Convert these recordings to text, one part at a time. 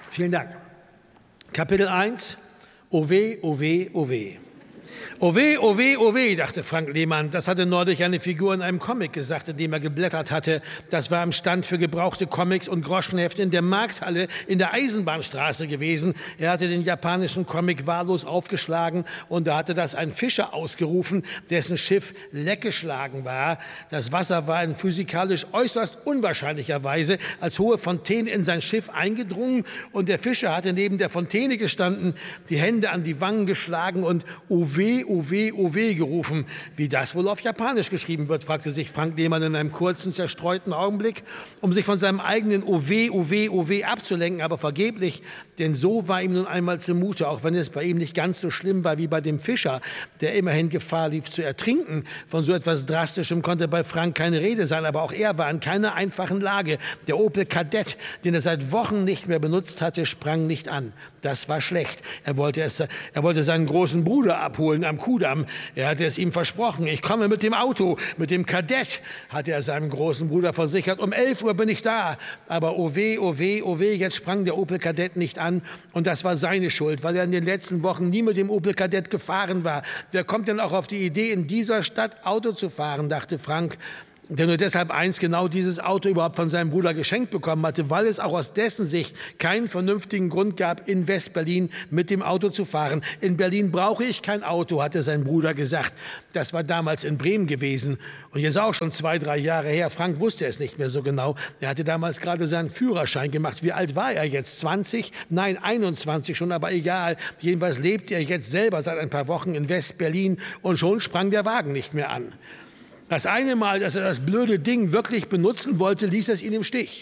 Vielen Dank. Kapitel 1. O weh, o weh, o weh. O weh, o weh, o weh, dachte Frank Lehmann. Das hatte neulich eine Figur in einem Comic gesagt, in dem er geblättert hatte. Das war am Stand für gebrauchte Comics und Groschenhefte in der Markthalle in der Eisenbahnstraße gewesen. Er hatte den japanischen Comic wahllos aufgeschlagen und da hatte das ein Fischer ausgerufen, dessen Schiff leckgeschlagen war. Das Wasser war in physikalisch äußerst unwahrscheinlicher Weise als hohe Fontäne in sein Schiff eingedrungen und der Fischer hatte neben der Fontäne gestanden, die Hände an die Wangen geschlagen und o weh, o weh, o weh gerufen. Wie das wohl auf Japanisch geschrieben wird, fragte sich Frank Lehmann in einem kurzen, zerstreuten Augenblick, um sich von seinem eigenen o weh, o weh, o weh abzulenken, aber vergeblich, denn so war ihm nun einmal zumute, auch wenn es bei ihm nicht ganz so schlimm war wie bei dem Fischer, der immerhin Gefahr lief zu ertrinken. Von so etwas Drastischem konnte bei Frank keine Rede sein, aber auch er war in keiner einfachen Lage. Der Opel Kadett, den er seit Wochen nicht mehr benutzt hatte, sprang nicht an. Das war schlecht. Er wollte seinen großen Bruder abholen am Kudamm. Er hatte es ihm versprochen. Ich komme mit dem Auto, mit dem Kadett, hatte er seinem großen Bruder versichert. Um 11 Uhr bin ich da. Aber oh weh, oh weh, oh weh, jetzt sprang der Opel Kadett nicht an. Und das war seine Schuld, weil er in den letzten Wochen nie mit dem Opel Kadett gefahren war. Wer kommt denn auch auf die Idee, in dieser Stadt Auto zu fahren, dachte Frank, der nur deshalb genau dieses Auto überhaupt von seinem Bruder geschenkt bekommen hatte, weil es auch aus dessen Sicht keinen vernünftigen Grund gab, in Westberlin mit dem Auto zu fahren. In Berlin brauche ich kein Auto, hatte sein Bruder gesagt. Das war damals in Bremen gewesen und jetzt auch schon 2, 3 Jahre her. Frank wusste es nicht mehr so genau. Er hatte damals gerade seinen Führerschein gemacht. Wie alt war er jetzt? 20? Nein, 21 schon, aber egal. Jedenfalls lebt er jetzt selber seit ein paar Wochen in Westberlin und schon sprang der Wagen nicht mehr an. Das eine Mal, dass er das blöde Ding wirklich benutzen wollte, ließ es ihn im Stich.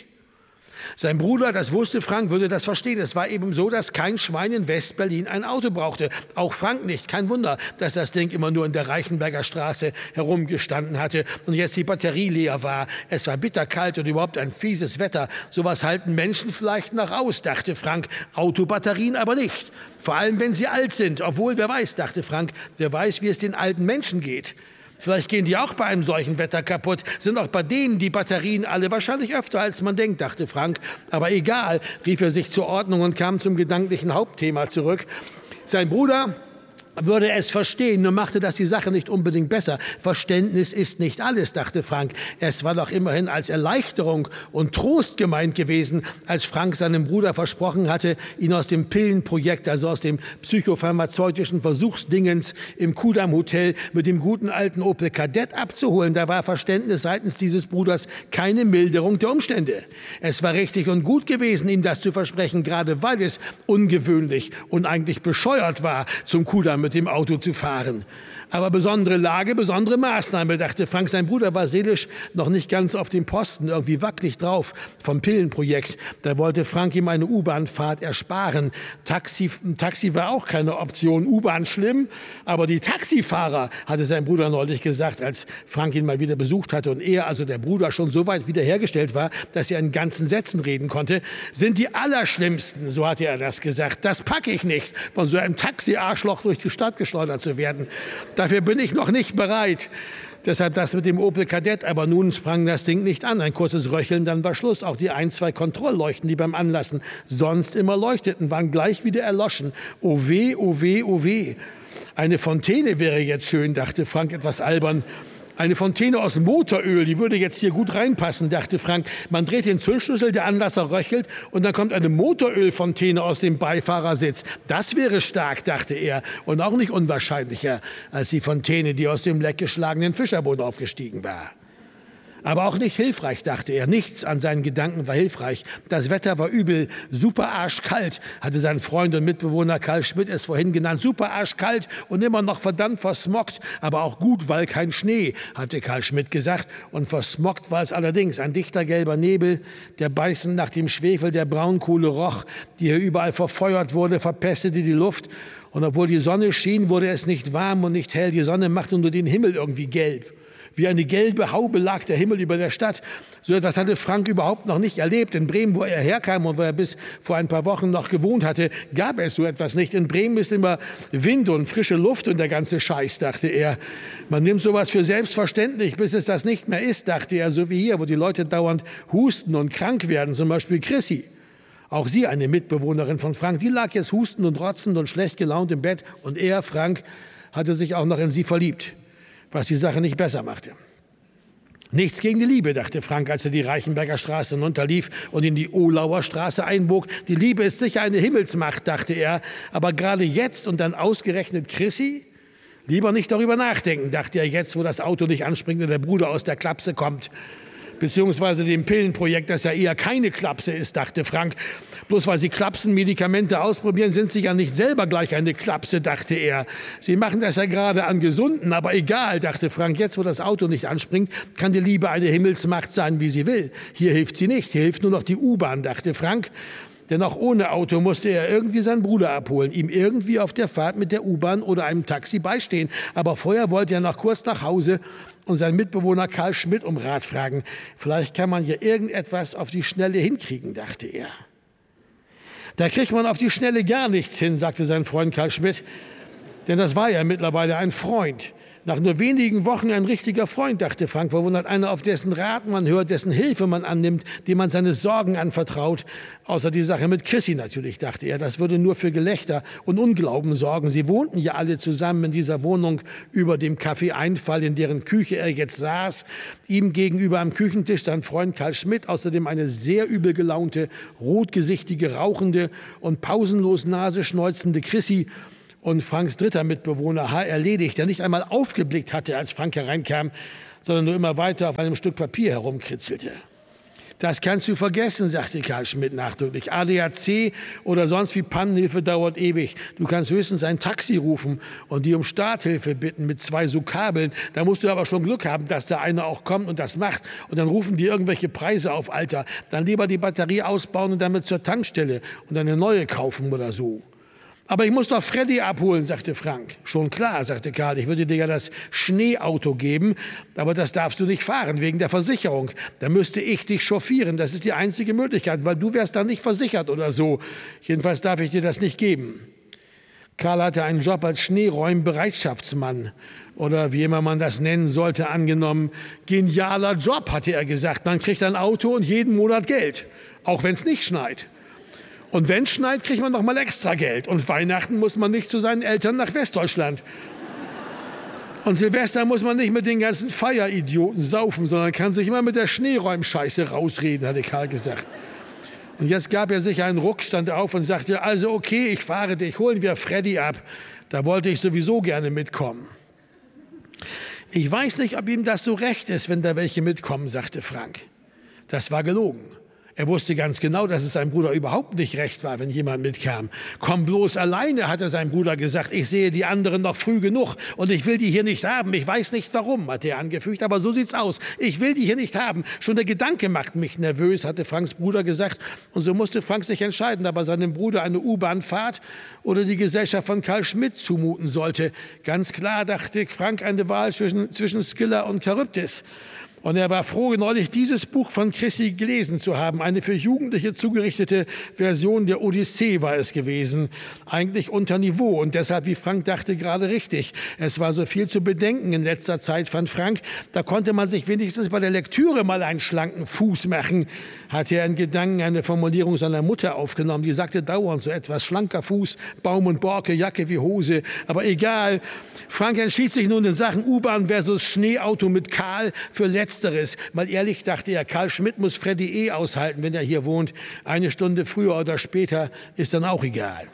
Sein Bruder, das wusste Frank, würde das verstehen. Es war eben so, dass kein Schwein in Westberlin ein Auto brauchte. Auch Frank nicht. Kein Wunder, dass das Ding immer nur in der Reichenberger Straße herumgestanden hatte und jetzt die Batterie leer war. Es war bitterkalt und überhaupt ein fieses Wetter. Sowas halten Menschen vielleicht noch aus, dachte Frank. Autobatterien aber nicht. Vor allem, wenn sie alt sind. Obwohl, wer weiß, dachte Frank, wer weiß, wie es den alten Menschen geht. Vielleicht gehen die auch bei einem solchen Wetter kaputt, sind auch bei denen die Batterien alle wahrscheinlich öfter, als man denkt, dachte Frank. Aber egal, rief er sich zur Ordnung und kam zum gedanklichen Hauptthema zurück. Sein Bruder würde es verstehen, nur machte das die Sache nicht unbedingt besser. Verständnis ist nicht alles, dachte Frank. Es war doch immerhin als Erleichterung und Trost gemeint gewesen, als Frank seinem Bruder versprochen hatte, ihn aus dem Pillenprojekt, also aus dem psychopharmazeutischen Versuchsdingens im Kudamm Hotel mit dem guten alten Opel Kadett abzuholen. Da war Verständnis seitens dieses Bruders keine Milderung der Umstände. Es war richtig und gut gewesen, ihm das zu versprechen, gerade weil es ungewöhnlich und eigentlich bescheuert war, zum Kudamm mit dem Auto zu fahren. Aber besondere Lage, besondere Maßnahme, dachte Frank. Sein Bruder war seelisch noch nicht ganz auf dem Posten, irgendwie wackelig drauf vom Pillenprojekt. Da wollte Frank ihm eine U-Bahn-Fahrt ersparen. Taxi war auch keine Option. U-Bahn schlimm, aber die Taxifahrer, hatte sein Bruder neulich gesagt, als Frank ihn mal wieder besucht hatte und er, also der Bruder, schon so weit wiederhergestellt war, dass er in ganzen Sätzen reden konnte, sind die Allerschlimmsten, so hatte er das gesagt. Das packe ich nicht, von so einem Taxi-Arschloch durch die Stadt geschleudert zu werden. Dafür bin ich noch nicht bereit. Deshalb das mit dem Opel Kadett. Aber nun sprang das Ding nicht an. Ein kurzes Röcheln, dann war Schluss. Auch die 1, 2 Kontrollleuchten, die beim Anlassen sonst immer leuchteten, waren gleich wieder erloschen. Oh weh, oh weh, oh weh. Eine Fontäne wäre jetzt schön, dachte Frank etwas albern. Eine Fontäne aus Motoröl, die würde jetzt hier gut reinpassen, dachte Frank. Man dreht den Zündschlüssel, der Anlasser röchelt und dann kommt eine Motorölfontäne aus dem Beifahrersitz. Das wäre stark, dachte er, und auch nicht unwahrscheinlicher als die Fontäne, die aus dem leckgeschlagenen Fischerboot aufgestiegen war. Aber auch nicht hilfreich, dachte er. Nichts an seinen Gedanken war hilfreich. Das Wetter war übel, super arschkalt, hatte sein Freund und Mitbewohner Karl Schmidt es vorhin genannt. Super arschkalt und immer noch verdammt versmoggt, aber auch gut, weil kein Schnee, hatte Karl Schmidt gesagt. Und versmoggt war es allerdings. Ein dichter gelber Nebel, der beißend nach dem Schwefel der Braunkohle roch, die hier überall verfeuert wurde, verpestete die Luft. Und obwohl die Sonne schien, wurde es nicht warm und nicht hell. Die Sonne machte nur den Himmel irgendwie gelb. Wie eine gelbe Haube lag der Himmel über der Stadt. So etwas hatte Frank überhaupt noch nicht erlebt. In Bremen, wo er herkam und wo er bis vor ein paar Wochen noch gewohnt hatte, gab es so etwas nicht. In Bremen ist immer Wind und frische Luft und der ganze Scheiß, dachte er. Man nimmt sowas für selbstverständlich, bis es das nicht mehr ist, dachte er. So wie hier, wo die Leute dauernd husten und krank werden, zum Beispiel Chrissy. Auch sie, eine Mitbewohnerin von Frank, die lag jetzt hustend und rotzend und schlecht gelaunt im Bett. Und er, Frank, hatte sich auch noch in sie verliebt, was die Sache nicht besser machte. Nichts gegen die Liebe, dachte Frank, als er die Reichenberger Straße hinunterlief und in die Ohlauer Straße einbog. Die Liebe ist sicher eine Himmelsmacht, dachte er. Aber gerade jetzt und dann ausgerechnet Chrissy? Lieber nicht darüber nachdenken, dachte er jetzt, wo das Auto nicht anspringt und der Bruder aus der Klapse kommt. Beziehungsweise dem Pillenprojekt, das ja eher keine Klapse ist, dachte Frank. Bloß weil sie Klapsen-Medikamente ausprobieren, sind sie ja nicht selber gleich eine Klapse, dachte er. Sie machen das ja gerade an Gesunden, aber egal, dachte Frank. Jetzt, wo das Auto nicht anspringt, kann die Liebe eine Himmelsmacht sein, wie sie will. Hier hilft sie nicht, hier hilft nur noch die U-Bahn, dachte Frank. Denn auch ohne Auto musste er irgendwie seinen Bruder abholen, ihm irgendwie auf der Fahrt mit der U-Bahn oder einem Taxi beistehen. Aber vorher wollte er noch kurz nach Hause und seinen Mitbewohner Karl Schmidt um Rat fragen. Vielleicht kann man ja irgendetwas auf die Schnelle hinkriegen, dachte er. Da kriegt man auf die Schnelle gar nichts hin, sagte sein Freund Karl Schmidt. Denn das war ja mittlerweile ein Freund. Nach nur wenigen Wochen ein richtiger Freund, dachte Frank, verwundert, einer, auf dessen Rat man hört, dessen Hilfe man annimmt, dem man seine Sorgen anvertraut. Außer die Sache mit Chrissy natürlich, dachte er. Das würde nur für Gelächter und Unglauben sorgen. Sie wohnten ja alle zusammen in dieser Wohnung über dem Café Einfall, in deren Küche er jetzt saß. Ihm gegenüber am Küchentisch sein Freund Karl Schmidt, außerdem eine sehr übel gelaunte, rotgesichtige, rauchende und pausenlos Nase schneuzende Chrissy. Und Franks dritter Mitbewohner, H. Erledigt, der nicht einmal aufgeblickt hatte, als Frank hereinkam, sondern nur immer weiter auf einem Stück Papier herumkritzelte. Das kannst du vergessen, sagte Karl Schmidt nachdrücklich. ADAC oder sonst wie Pannenhilfe dauert ewig. Du kannst höchstens ein Taxi rufen und die um Starthilfe bitten mit 2 so Kabeln. Da musst du aber schon Glück haben, dass da einer auch kommt und das macht. Und dann rufen die irgendwelche Preise auf, Alter. Dann lieber die Batterie ausbauen und damit zur Tankstelle und eine neue kaufen oder so. Aber ich muss doch Freddy abholen, sagte Frank. Schon klar, sagte Karl, ich würde dir ja das Schneeauto geben, aber das darfst du nicht fahren, wegen der Versicherung. Da müsste ich dich chauffieren, das ist die einzige Möglichkeit, weil du wärst dann nicht versichert oder so. Jedenfalls darf ich dir das nicht geben. Karl hatte einen Job als Schneeräumbereitschaftsmann oder wie immer man das nennen sollte, angenommen. Genialer Job, hatte er gesagt. Man kriegt ein Auto und jeden Monat Geld, auch wenn es nicht schneit. Und wenn es schneit, kriegt man noch mal extra Geld. Und Weihnachten muss man nicht zu seinen Eltern nach Westdeutschland. Und Silvester muss man nicht mit den ganzen Feieridioten saufen, sondern kann sich immer mit der Schneeräumscheiße rausreden, hatte Karl gesagt. Und jetzt gab er sich einen Ruck, stand auf und sagte, also okay, ich fahre dich, holen wir Freddy ab. Da wollte ich sowieso gerne mitkommen. Ich weiß nicht, ob ihm das so recht ist, wenn da welche mitkommen, sagte Frank. Das war gelogen. Er wusste ganz genau, dass es seinem Bruder überhaupt nicht recht war, wenn jemand mitkam. Komm bloß alleine, hatte sein Bruder gesagt. Ich sehe die anderen noch früh genug und ich will die hier nicht haben. Ich weiß nicht warum, hatte er angefügt, aber so sieht's aus. Ich will die hier nicht haben. Schon der Gedanke macht mich nervös, hatte Franks Bruder gesagt. Und so musste Frank sich entscheiden, ob er seinem Bruder eine U-Bahn-Fahrt oder die Gesellschaft von Karl Schmidt zumuten sollte. Ganz klar, dachte Frank, eine Wahl zwischen Scylla und Charybdis. Und er war froh, neulich dieses Buch von Chrissy gelesen zu haben. Eine für Jugendliche zugerichtete Version der Odyssee war es gewesen. Eigentlich unter Niveau und deshalb, wie Frank dachte, gerade richtig. Es war so viel zu bedenken in letzter Zeit, fand Frank. Da konnte man sich wenigstens bei der Lektüre mal einen schlanken Fuß machen. Hatte er in Gedanken eine Formulierung seiner Mutter aufgenommen. Die sagte dauernd so etwas. Schlanker Fuß, Baum und Borke, Jacke wie Hose. Aber egal. Frank entschied sich nun in Sachen U-Bahn versus Schneeauto mit Karl für Letzteres. Mal ehrlich, dachte er, Karl Schmidt muss Freddy aushalten, wenn er hier wohnt. Eine Stunde früher oder später ist dann auch egal.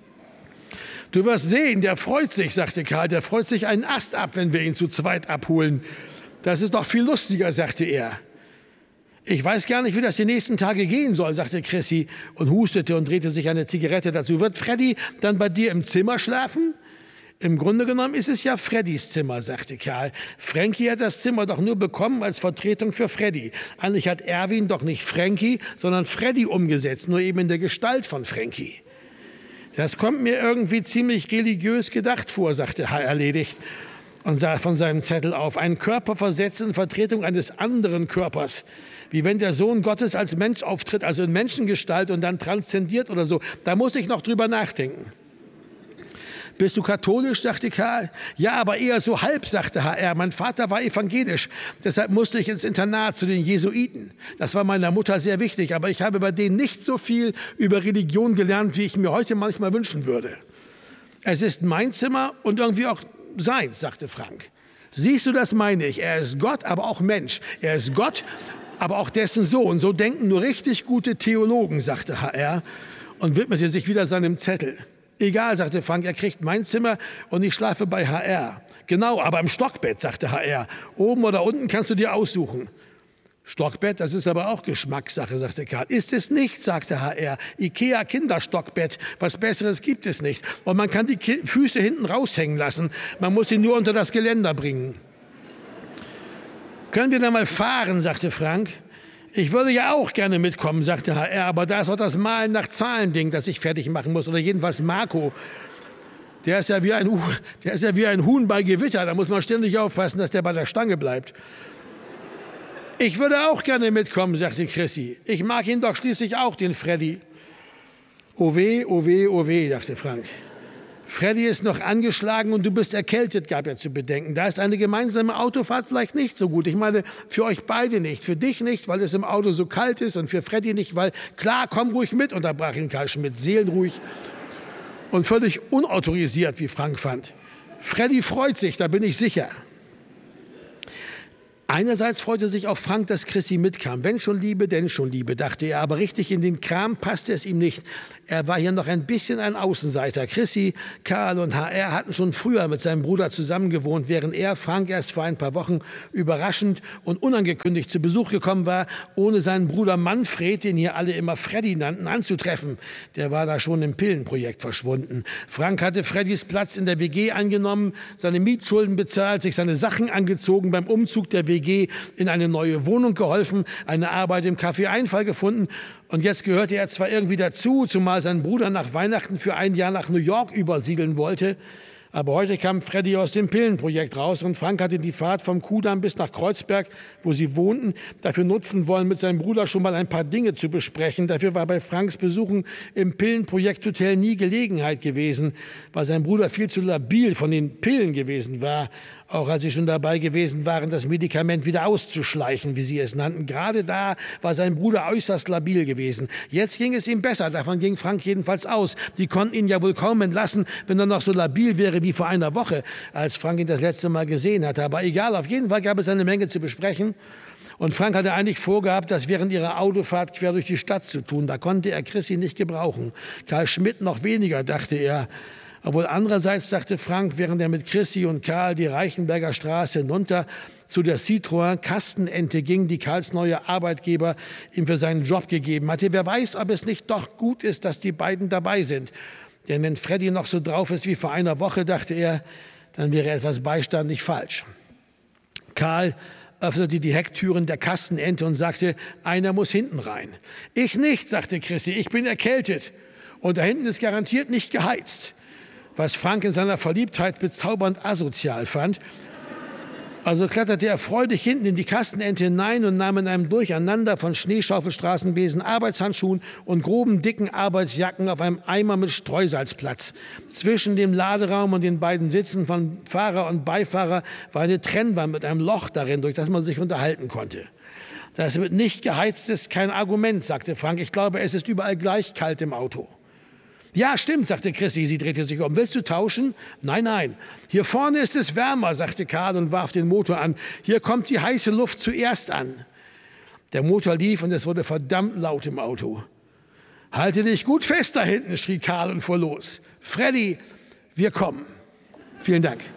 Du wirst sehen, der freut sich, sagte Karl. Der freut sich einen Ast ab, wenn wir ihn zu zweit abholen. Das ist doch viel lustiger, sagte er. Ich weiß gar nicht, wie das die nächsten Tage gehen soll, sagte Chrissy und hustete und drehte sich eine Zigarette dazu. Wird Freddy dann bei dir im Zimmer schlafen? Im Grunde genommen ist es ja Freddys Zimmer, sagte Karl. Frankie hat das Zimmer doch nur bekommen als Vertretung für Freddy. Eigentlich hat Erwin doch nicht Frankie, sondern Freddy umgesetzt, nur eben in der Gestalt von Frankie. Das kommt mir irgendwie ziemlich religiös gedacht vor, sagte H. Erledigt und sah von seinem Zettel auf. Ein Körper versetzt in Vertretung eines anderen Körpers. Wie wenn der Sohn Gottes als Mensch auftritt, also in Menschengestalt und dann transzendiert oder so. Da muss ich noch drüber nachdenken. Bist du katholisch, sagte Karl. Ja, aber eher so halb, sagte HR. Mein Vater war evangelisch, deshalb musste ich ins Internat zu den Jesuiten. Das war meiner Mutter sehr wichtig, aber ich habe bei denen nicht so viel über Religion gelernt, wie ich mir heute manchmal wünschen würde. Es ist mein Zimmer und irgendwie auch seins, sagte Frank. Siehst du, das meine ich. Er ist Gott, aber auch Mensch. Er ist Gott, aber auch dessen Sohn. So denken nur richtig gute Theologen, sagte HR und widmete sich wieder seinem Zettel. Egal, sagte Frank, er kriegt mein Zimmer und ich schlafe bei HR. Genau, aber im Stockbett, sagte HR. Oben oder unten kannst du dir aussuchen. Stockbett, das ist aber auch Geschmackssache, sagte Karl. Ist es nicht, sagte HR. Ikea Kinderstockbett, was Besseres gibt es nicht. Und man kann die Füße hinten raushängen lassen. Man muss sie nur unter das Geländer bringen. Können wir da mal fahren, sagte Frank. Ich würde ja auch gerne mitkommen, sagte HR, aber da ist auch das Malen nach Zahlen-Ding, das ich fertig machen muss. Oder jedenfalls Marco. Der ist ja wie ein Huhn bei Gewitter. Da muss man ständig aufpassen, dass der bei der Stange bleibt. Ich würde auch gerne mitkommen, sagte Chrissy. Ich mag ihn doch schließlich auch, den Freddy. Oh weh, oh weh, oh weh, dachte Frank. Freddy ist noch angeschlagen und du bist erkältet, gab er zu bedenken. Da ist eine gemeinsame Autofahrt vielleicht nicht so gut. Ich meine, für euch beide nicht. Für dich nicht, weil es im Auto so kalt ist und für Freddy nicht, weil, klar, komm ruhig mit, unterbrach ihn Karl Schmidt, seelenruhig und völlig unautorisiert, wie Frank fand. Freddy freut sich, da bin ich sicher. Einerseits freute sich auch Frank, dass Chrissy mitkam. Wenn schon Liebe, denn schon Liebe, dachte er. Aber richtig in den Kram passte es ihm nicht. Er war hier noch ein bisschen ein Außenseiter. Chrissy, Karl und HR hatten schon früher mit seinem Bruder zusammengewohnt, während er, Frank, erst vor ein paar Wochen überraschend und unangekündigt zu Besuch gekommen war, ohne seinen Bruder Manfred, den hier alle immer Freddy nannten, anzutreffen. Der war da schon im Pillenprojekt verschwunden. Frank hatte Freddys Platz in der WG angenommen, seine Mietschulden bezahlt, sich seine Sachen angezogen, beim Umzug der WG in eine neue Wohnung geholfen, eine Arbeit im Café Einfall gefunden. Und jetzt gehörte er zwar irgendwie dazu, zumal sein Bruder nach Weihnachten für ein Jahr nach New York übersiedeln wollte. Aber heute kam Freddy aus dem Pillenprojekt raus und Frank hatte die Fahrt vom Kudamm bis nach Kreuzberg, wo sie wohnten, dafür nutzen wollen, mit seinem Bruder schon mal ein paar Dinge zu besprechen. Dafür war bei Franks Besuchen im Pillenprojekthotel nie Gelegenheit gewesen, weil sein Bruder viel zu labil von den Pillen gewesen war, auch als sie schon dabei gewesen waren, das Medikament wieder auszuschleichen, wie sie es nannten. Gerade da war sein Bruder äußerst labil gewesen. Jetzt ging es ihm besser, davon ging Frank jedenfalls aus. Die konnten ihn ja wohl kaum entlassen, wenn er noch so labil wäre wie vor einer Woche, als Frank ihn das letzte Mal gesehen hatte. Aber egal, auf jeden Fall gab es eine Menge zu besprechen. Und Frank hatte eigentlich vorgehabt, das während ihrer Autofahrt quer durch die Stadt zu tun. Da konnte er Chrissy nicht gebrauchen. Karl Schmidt noch weniger, dachte er. Obwohl andererseits, dachte Frank, während er mit Chrissy und Karl die Reichenberger Straße hinunter zu der Citroën Kastenente ging, die Karls neuer Arbeitgeber ihm für seinen Job gegeben hatte. Wer weiß, ob es nicht doch gut ist, dass die beiden dabei sind. Denn wenn Freddy noch so drauf ist wie vor einer Woche, dachte er, dann wäre etwas Beistand nicht falsch. Karl öffnete die Hecktüren der Kastenente und sagte, einer muss hinten rein. Ich nicht, sagte Chrissy, ich bin erkältet. Und da hinten ist garantiert nicht geheizt. Was Frank in seiner Verliebtheit bezaubernd asozial fand. Also kletterte er freudig hinten in die Kastenente hinein und nahm in einem Durcheinander von Schneeschaufelstraßenbesen, Arbeitshandschuhen und groben, dicken Arbeitsjacken auf einem Eimer mit Streusalz Platz. Zwischen dem Laderaum und den beiden Sitzen von Fahrer und Beifahrer war eine Trennwand mit einem Loch darin, durch das man sich unterhalten konnte. Das mit nicht geheizt ist kein Argument, sagte Frank. Ich glaube, es ist überall gleich kalt im Auto. Ja, stimmt, sagte Chrissy, sie drehte sich um. Willst du tauschen? Nein, nein. Hier vorne ist es wärmer, sagte Karl und warf den Motor an. Hier kommt die heiße Luft zuerst an. Der Motor lief und es wurde verdammt laut im Auto. Halte dich gut fest da hinten, schrie Karl und fuhr los. Freddy, wir kommen. Vielen Dank.